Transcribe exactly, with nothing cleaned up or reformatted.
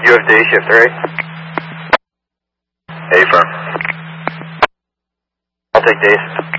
You have day shift, right? A firm. I'll take days.